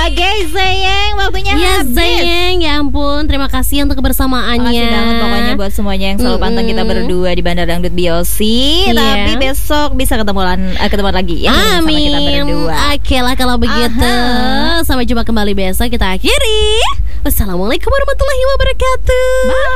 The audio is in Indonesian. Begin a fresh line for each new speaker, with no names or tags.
Oke sayang, waktunya
Ya
habis.
sayang, ya ampun, terima kasih untuk kebersamaannya.
Makasih banget pokoknya buat semuanya yang selalu pantang kita berdua di Bandar Dangdut BOC.
Iya.
Tapi besok bisa ketemu lagi ya sama kita
Amin.
berdua.
Oke lah kalau begitu. Sampai jumpa kembali besok, kita akhiri. Wassalamualaikum warahmatullahi wabarakatuh.
Bye.